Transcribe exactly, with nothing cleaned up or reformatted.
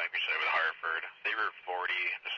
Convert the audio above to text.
like we said, with Hartford. They were forty to